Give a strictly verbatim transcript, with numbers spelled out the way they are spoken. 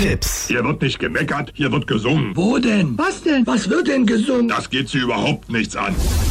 Tipps. Hier wird nicht gemeckert, hier wird gesungen. Wo denn? Was denn? Was wird denn gesungen? Das geht Sie überhaupt nichts an.